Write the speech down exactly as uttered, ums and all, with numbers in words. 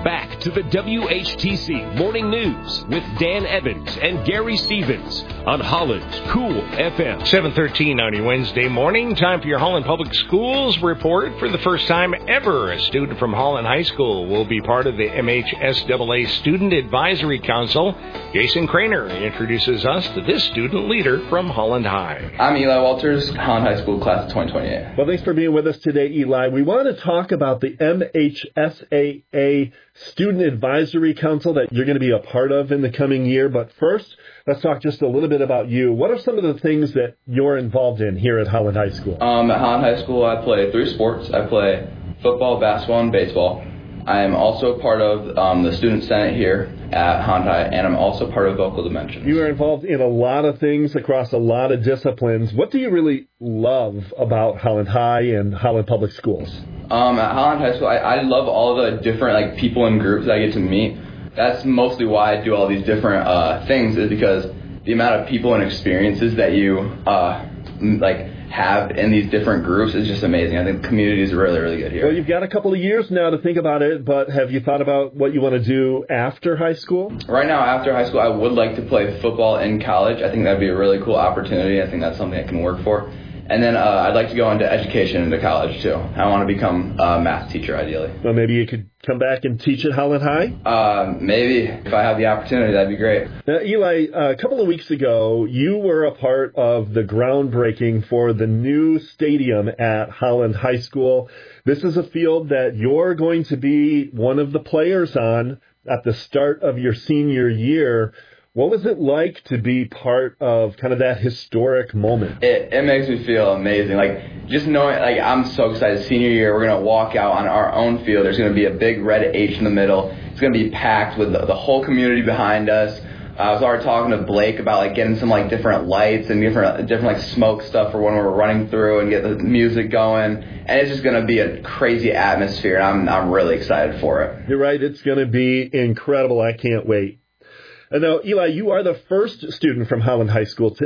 back to the W H T C Morning News with Dan Evans and Gary Stevens on Holland's Cool F M. seven thirteen on your Wednesday morning. Time for your Holland Public Schools report. For the first time ever, a student from Holland High School will be part of the M H S A A Student Advisory Council. Jason Craner introduces us to this student leader from Holland High. I'm Eli Walters, Holland High School class of twenty twenty-eight. Well, thanks for being with us today, Eli. We want to talk about the M H S A A Student Advisory Council that you're going to be a part of in the coming year. But first, let's talk just a little bit about you. What are some of the things that you're involved in here at Holland High School? Um, at Holland High School, I play three sports. I play football, basketball, and baseball. I am also part of um, the Student Senate here at Holland High, and I'm also part of Vocal Dimensions. You are involved in a lot of things across a lot of disciplines. What do you really love about Holland High and Holland Public Schools? Um, at Holland High School, I, I love all the different like people and groups that I get to meet. That's mostly why I do all these different uh, things, is because the amount of people and experiences that you uh, like have in these different groups is just amazing. I think the community is really, really good here. Well, you've got a couple of years now to think about it, but have you thought about what you want to do after high school? Right now, after high school, I would like to play football in college. I think that'd be a really cool opportunity. I think that's something I can work for. And then uh, I'd like to go into education into college, too. I want to become a math teacher, ideally. Well, maybe you could come back and teach at Holland High? Uh, maybe. If I have the opportunity, that'd be great. Now, Eli, a couple of weeks ago, you were a part of the groundbreaking for the new stadium at Holland High School. This is a field that you're going to be one of the players on at the start of your senior year. What was it like to be part of kind of that historic moment? It it makes me feel amazing. Like, just knowing, like, I'm so excited. Senior year, we're going to walk out on our own field. There's going to be a big red H in the middle. It's going to be packed with the, the whole community behind us. Uh, I was already talking to Blake about, like, getting some, like, different lights and different, different like, smoke stuff for when we're running through and get the music going. And it's just going to be a crazy atmosphere, and I'm, I'm really excited for it. You're right. It's going to be incredible. I can't wait. And now, Eli, you are the first student from Holland High School to